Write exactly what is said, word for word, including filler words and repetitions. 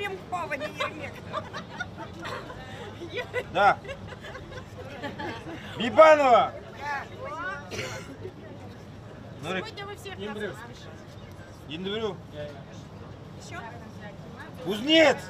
Ремкова, не Ермек. Да. Бибанова. Сегодня вы всех нас. Ендбрю. Еще? Кузнец.